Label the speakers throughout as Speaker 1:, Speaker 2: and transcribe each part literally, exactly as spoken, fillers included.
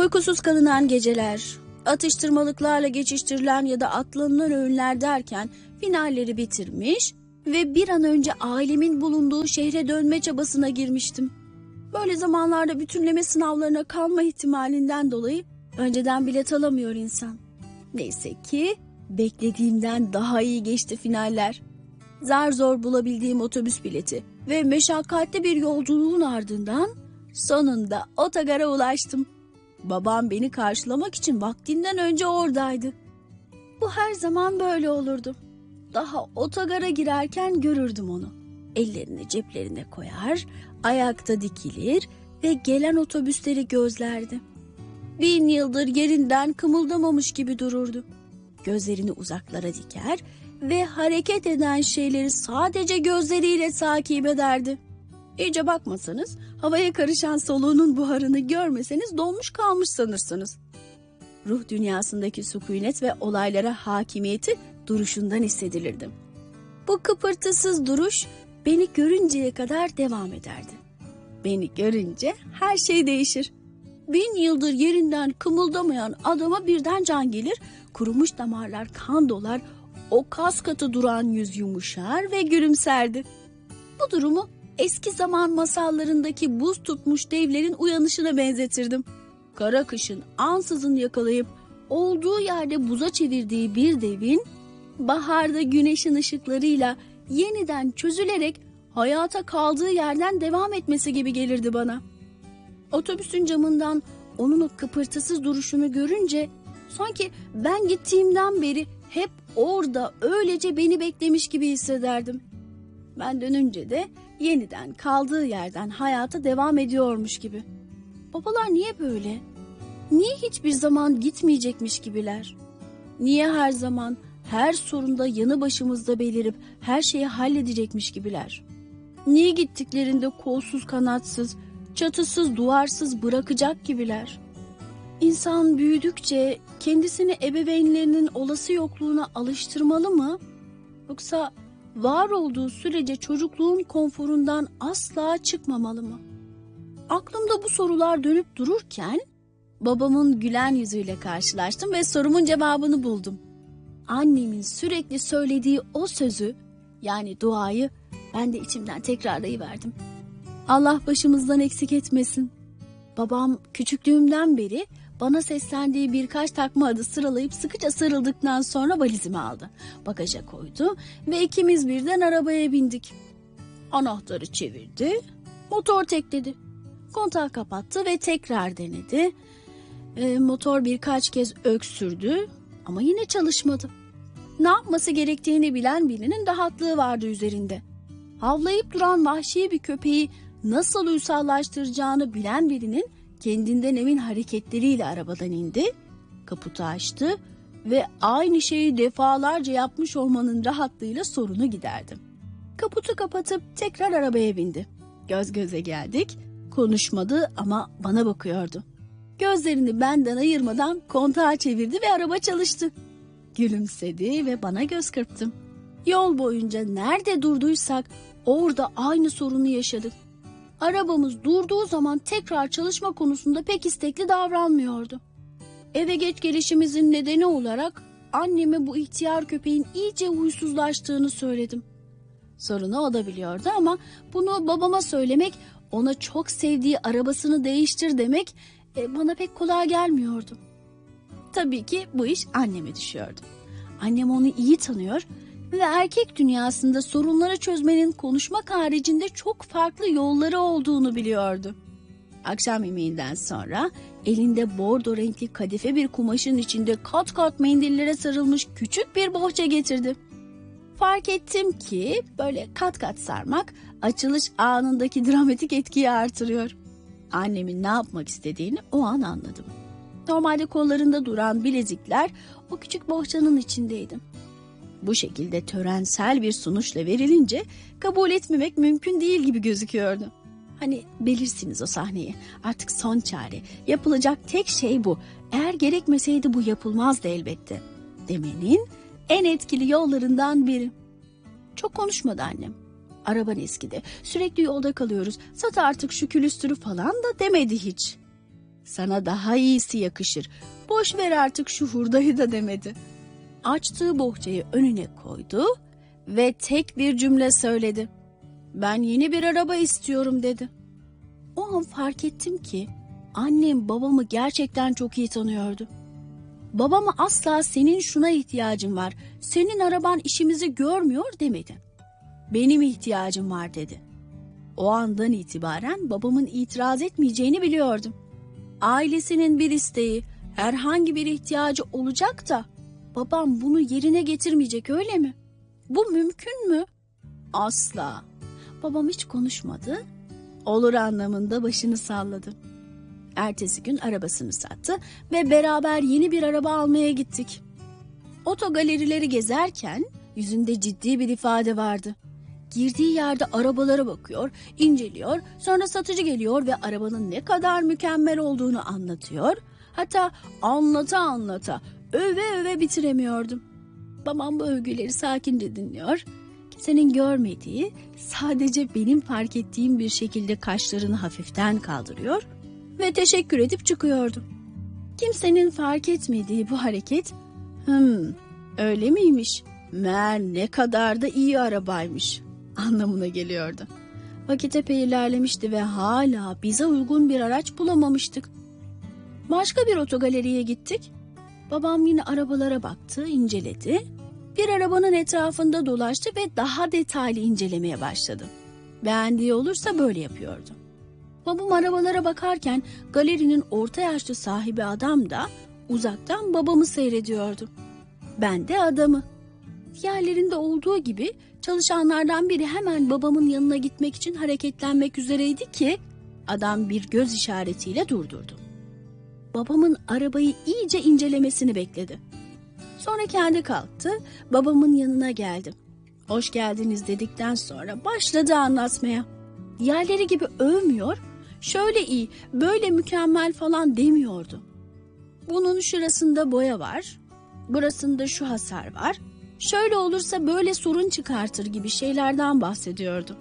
Speaker 1: Uykusuz kalınan geceler, atıştırmalıklarla geçiştirilen ya da atlanılan öğünler derken finalleri bitirmiş ve bir an önce ailemin bulunduğu şehre dönme çabasına girmiştim. Böyle zamanlarda bütünleme sınavlarına kalma ihtimalinden dolayı önceden bilet alamıyor insan. Neyse ki beklediğimden daha iyi geçti finaller. Zar zor bulabildiğim otobüs bileti ve meşakkatli bir yolculuğun ardından sonunda otogara ulaştım. Babam beni karşılamak için vaktinden önce oradaydı. Bu her zaman böyle olurdu. Daha otogara girerken görürdüm onu. Ellerini ceplerine koyar, ayakta dikilir ve gelen otobüsleri gözlerdi. Bin yıldır yerinden kımıldamamış gibi dururdu. Gözlerini uzaklara diker ve hareket eden şeyleri sadece gözleriyle takip ederdi. İyice bakmasanız, havaya karışan soluğunun buharını görmeseniz donmuş kalmış sanırsınız. Ruh dünyasındaki sükunet ve olaylara hakimiyeti duruşundan hissedilirdi. Bu kıpırtısız duruş beni görünceye kadar devam ederdi. Beni görünce her şey değişir. Bin yıldır yerinden kımıldamayan adama birden can gelir, kurumuş damarlar kan dolar, o kas katı duran yüz yumuşar ve gülümserdi. Bu durumu eski zaman masallarındaki buz tutmuş devlerin uyanışına benzetirdim. Kara kışın ansızın yakalayıp olduğu yerde buza çevirdiği bir devin baharda güneşin ışıklarıyla yeniden çözülerek hayata kaldığı yerden devam etmesi gibi gelirdi bana. Otobüsün camından onun o kıpırtısız duruşunu görünce sanki ben gittiğimden beri hep orada öylece beni beklemiş gibi hissederdim. Ben dönünce de yeniden kaldığı yerden hayata devam ediyormuş gibi. Babalar niye böyle? Niye hiçbir zaman gitmeyecekmiş gibiler? Niye her zaman her sorunda yanı başımızda belirip her şeyi halledecekmiş gibiler? Niye gittiklerinde kolsuz kanatsız, çatısız duvarsız bırakacak gibiler? İnsan büyüdükçe kendisini ebeveynlerinin olası yokluğuna alıştırmalı mı? Yoksa var olduğu sürece çocukluğun konforundan asla çıkmamalı mı? Aklımda bu sorular dönüp dururken babamın gülen yüzüyle karşılaştım ve sorumun cevabını buldum. Annemin sürekli söylediği o sözü, yani duayı ben de içimden tekrarlayıverdim. Allah başımızdan eksik etmesin. Babam küçüklüğümden beri bana seslendiği birkaç takma adı sıralayıp sıkıca sarıldıktan sonra valizimi aldı. Bagaja koydu ve ikimiz birden arabaya bindik. Anahtarı çevirdi, motor tekledi. Kontağı kapattı ve tekrar denedi. E, motor birkaç kez öksürdü ama yine çalışmadı. Ne yapması gerektiğini bilen birinin rahatlığı vardı üzerinde. Havlayıp duran vahşi bir köpeği nasıl uysallaştıracağını bilen birinin kendinden emin hareketleriyle arabadan indi, kaputu açtı ve aynı şeyi defalarca yapmış olmanın rahatlığıyla sorunu giderdi. Kaputu kapatıp tekrar arabaya bindi. Göz göze geldik, konuşmadı ama bana bakıyordu. Gözlerini benden ayırmadan kontağı çevirdi ve araba çalıştı. Gülümsedi ve bana göz kırptı. Yol boyunca nerede durduysak orada aynı sorunu yaşadık. Arabamız durduğu zaman tekrar çalışma konusunda pek istekli davranmıyordu. Eve geç gelişimizin nedeni olarak anneme bu ihtiyar köpeğin iyice huysuzlaştığını söyledim. Sorunu o da biliyordu ama bunu babama söylemek, ona çok sevdiği arabasını değiştir demek e, bana pek kolay gelmiyordu. Tabii ki bu iş anneme düşüyordu. Annem onu iyi tanıyor ve erkek dünyasında sorunları çözmenin konuşmak haricinde çok farklı yolları olduğunu biliyordu. Akşam yemeğinden sonra elinde bordo renkli kadife bir kumaşın içinde kat kat mendillere sarılmış küçük bir bohça getirdi. Fark ettim ki böyle kat kat sarmak açılış anındaki dramatik etkiyi artırıyor. Annemin ne yapmak istediğini o an anladım. Normalde kollarında duran bilezikler o küçük bohçanın içindeydi. Bu şekilde törensel bir sunuşla verilince kabul etmemek mümkün değil gibi gözüküyordu. Hani bilirsiniz o sahneyi, artık son çare, yapılacak tek şey bu, eğer gerekmeseydi bu yapılmazdı elbette demenin en etkili yollarından biri. Çok konuşmadı annem. Araban eskidi, sürekli yolda kalıyoruz, sat artık şu külüstürü falan da demedi hiç. Sana daha iyisi yakışır. Boş ver artık şu hurdayı da demedi. Açtığı bohçayı önüne koydu ve tek bir cümle söyledi. Ben yeni bir araba istiyorum dedi. O an fark ettim ki annem babamı gerçekten çok iyi tanıyordu. Babama asla senin şuna ihtiyacın var, senin araban işimizi görmüyor demedi. Benim ihtiyacım var dedi. O andan itibaren babamın itiraz etmeyeceğini biliyordum. Ailesinin bir isteği, herhangi bir ihtiyacı olacak da babam bunu yerine getirmeyecek, öyle mi? Bu mümkün mü? Asla. Babam hiç konuşmadı, olur anlamında başını salladı. Ertesi gün arabasını sattı ve beraber yeni bir araba almaya gittik. Otogalerileri gezerken yüzünde ciddi bir ifade vardı. Girdiği yerde arabalara bakıyor, inceliyor, sonra satıcı geliyor ve arabanın ne kadar mükemmel olduğunu anlatıyor. Hatta anlata anlata, öve öve bitiremiyordum. Babam bu övgüleri sakince dinliyor. Kimsenin görmediği, sadece benim fark ettiğim bir şekilde kaşlarını hafiften kaldırıyor ve teşekkür edip çıkıyordu. Kimsenin fark etmediği bu hareket, hımm öyle miymiş, meğer ne kadar da iyi arabaymış anlamına geliyordu. Vakit epey ilerlemişti ve hala bize uygun bir araç bulamamıştık. Başka bir otogaleriye gittik. Babam yine arabalara baktı, inceledi. Bir arabanın etrafında dolaştı ve daha detaylı incelemeye başladı. Beğendiği olursa böyle yapıyordu. Babam arabalara bakarken galerinin orta yaşlı sahibi adam da uzaktan babamı seyrediyordu. Ben de adamı. Diğerlerinde olduğu gibi çalışanlardan biri hemen babamın yanına gitmek için hareketlenmek üzereydi ki adam bir göz işaretiyle durdurdu. Babamın arabayı iyice incelemesini bekledi. Sonra kendi kalktı, babamın yanına geldi. Hoş geldiniz dedikten sonra başladı anlatmaya. Diğerleri gibi övmüyor, şöyle iyi, böyle mükemmel falan demiyordu. Bunun şurasında boya var, burasında şu hasar var, şöyle olursa böyle sorun çıkartır gibi şeylerden bahsediyordu.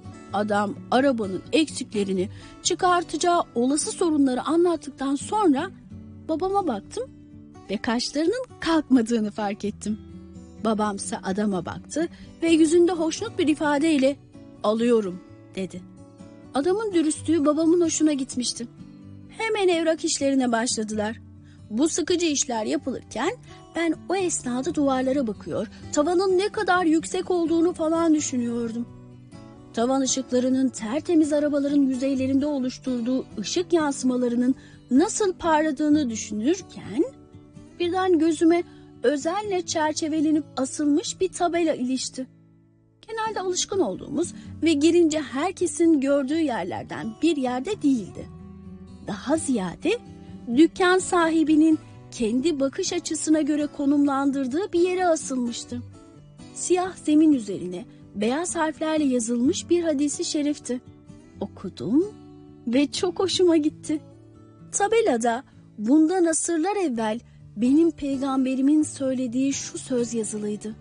Speaker 1: Adam arabanın eksiklerini, çıkartacağı olası sorunları anlattıktan sonra babama baktım ve kaşlarının kalkmadığını fark ettim. Babamsa adama baktı ve yüzünde hoşnut bir ifadeyle "alıyorum" dedi. Adamın dürüstlüğü babamın hoşuna gitmişti. Hemen evrak işlerine başladılar. Bu sıkıcı işler yapılırken ben o esnada duvarlara bakıyor, tavanın ne kadar yüksek olduğunu falan düşünüyordum. Tavan ışıklarının tertemiz arabaların yüzeylerinde oluşturduğu ışık yansımalarının nasıl parladığını düşünürken birden gözüme özenle çerçevelenip asılmış bir tabela ilişti. Genelde alışkın olduğumuz ve girince herkesin gördüğü yerlerden bir yerde değildi. Daha ziyade dükkan sahibinin kendi bakış açısına göre konumlandırdığı bir yere asılmıştı. Siyah zemin üzerine beyaz harflerle yazılmış bir hadisi şerifti. Okudum ve çok hoşuma gitti. Tabelada bundan asırlar evvel benim peygamberimin söylediği şu söz yazılıydı.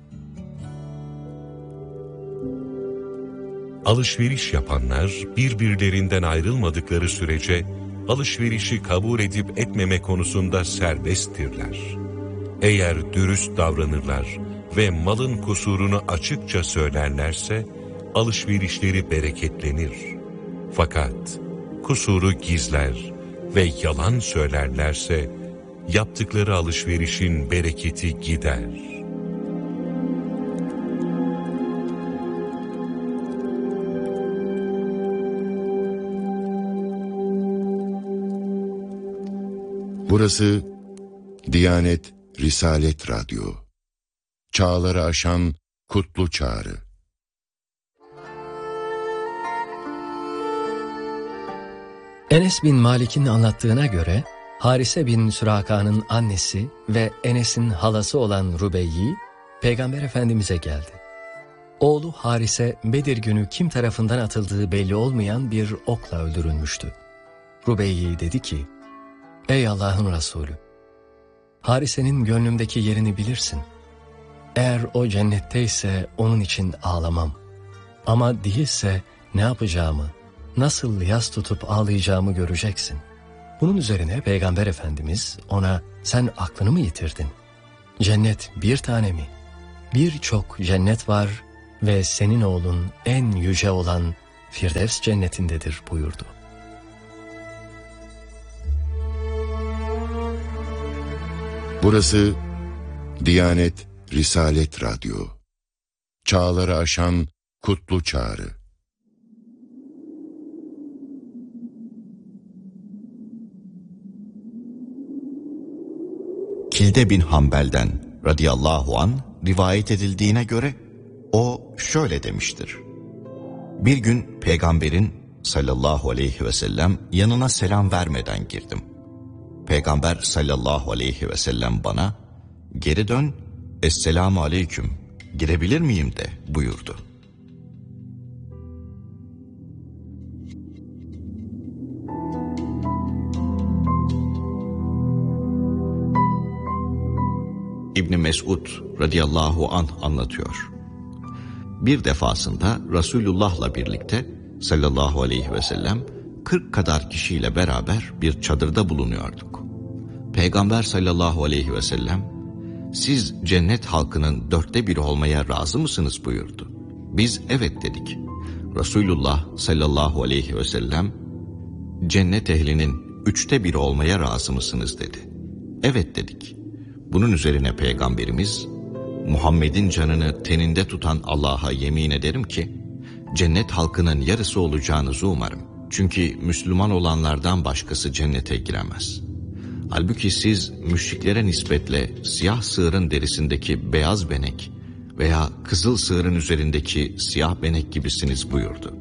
Speaker 2: Alışveriş yapanlar birbirlerinden ayrılmadıkları sürece alışverişi kabul edip etmeme konusunda serbesttirler. Eğer dürüst davranırlar ve malın kusurunu açıkça söylerlerse alışverişleri bereketlenir. Fakat kusuru gizler ve yalan söylerlerse yaptıkları alışverişin bereketi gider.
Speaker 3: Burası Diyanet Risalet Radyo. Çağları aşan kutlu çağrı.
Speaker 4: Enes bin Malik'in anlattığına göre Harise bin Süraka'nın annesi ve Enes'in halası olan Rubeyyi Peygamber Efendimiz'e geldi. Oğlu Harise Bedir günü kim tarafından atıldığı belli olmayan bir okla öldürülmüştü. Rubeyyi dedi ki, "Ey Allah'ın Resulü, Harise'nin gönlümdeki yerini bilirsin. Eğer o cennetteyse onun için ağlamam. Ama değilse ne yapacağımı, nasıl yas tutup ağlayacağımı göreceksin. Bunun üzerine Peygamber Efendimiz ona sen aklını mı yitirdin? Cennet bir tane mi? Birçok cennet var ve senin oğlun en yüce olan Firdevs cennetindedir buyurdu.
Speaker 3: Burası Diyanet Risalet Radyo. Çağları aşan kutlu çağrı.
Speaker 5: Kilde bin Hanbel'den radıyallahu an rivayet edildiğine göre o şöyle demiştir. Bir gün peygamberin sallallahu aleyhi ve sellem yanına selam vermeden girdim. Peygamber sallallahu aleyhi ve sellem bana geri dön, esselamu aleyküm, girebilir miyim de buyurdu. İbn Mesud radıyallahu anh anlatıyor. Bir defasında Resulullah'la birlikte sallallahu aleyhi ve sellem kırk kadar kişiyle beraber bir çadırda bulunuyorduk. Peygamber sallallahu aleyhi ve sellem, siz cennet halkının dörtte biri olmaya razı mısınız buyurdu. Biz evet dedik. Resulullah sallallahu aleyhi ve sellem, cennet ehlinin üçte biri olmaya razı mısınız dedi. Evet dedik. Bunun üzerine Peygamberimiz, Muhammed'in canını teninde tutan Allah'a yemin ederim ki, cennet halkının yarısı olacağınızı umarım. Çünkü Müslüman olanlardan başkası cennete giremez. Halbuki siz müşriklere nispetle siyah sığırın derisindeki beyaz benek veya kızıl sığırın üzerindeki siyah benek gibisiniz buyurdu.